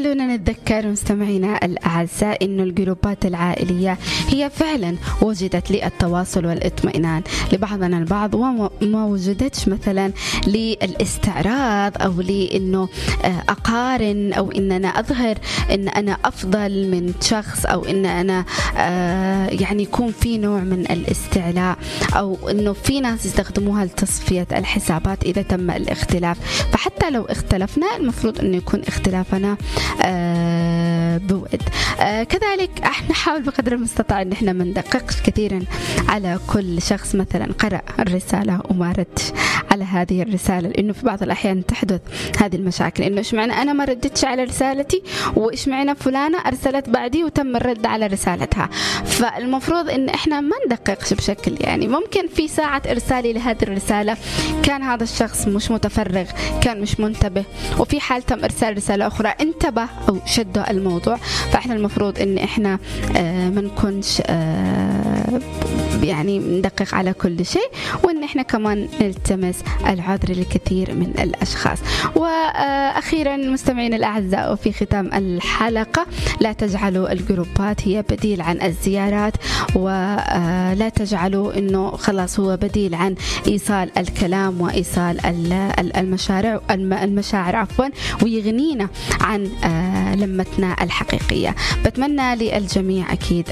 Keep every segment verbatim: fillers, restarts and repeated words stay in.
خلونا نتذكر مستمعينا الأعزاء إنه الجروبات العائلية هي فعلا وجدت للتواصل والاطمئنان لبعضنا البعض، وما وجدتش مثلا للاستعراض أو لإنه أقارن أو إن أنا أظهر إن أنا أفضل من شخص، أو إن أنا يعني يكون في نوع من الاستعلاء، أو إنه في ناس يستخدموها لتصفية الحسابات إذا تم الاختلاف. فحتى لو اختلفنا المفروض أنه يكون اختلافنا آه بود. آه كذلك احنا نحاول بقدر المستطاع ان احنا ما ندققش كثيرا على كل شخص مثلا قرأ الرسالة وما ردش على هذه الرسالة، لانه في بعض الاحيان تحدث هذه المشاكل، انه ايش معنى انا ما ردتش على رسالتي وايش معنى فلانة ارسلت بعدي وتم الرد على رسالتها. فالمفروض ان احنا ما ندققش بشكل، يعني ممكن في ساعة ارسالي لهذه الرسالة كان هذا الشخص مش متفرغ، كان مش منتبه، وفي حال تم ارسال رسالة اخرى انتبه او شد الموضوع. فاحنا المفروض ان احنا آه ما نكونش آه يعني ندقق على كل شيء، وان احنا كمان نلتمس العذر لكثير من الاشخاص. واخيرا مستمعين الاعزاء، وفي ختام الحلقة، لا تجعلوا الجروبات هي بديل عن الزيارات، ولا تجعلوا انه خلاص هو بديل عن ايصال الكلام وايصال المشاعر المشاعر عفوا ويغنينا عن لمتنا الحقيقية. بتمنى للجميع أكيد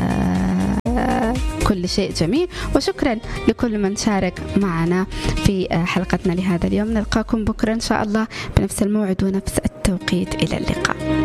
كل شيء جميل، وشكرا لكل من شارك معنا في حلقتنا لهذا اليوم. نلقاكم بكرة إن شاء الله بنفس الموعد ونفس التوقيت. إلى اللقاء.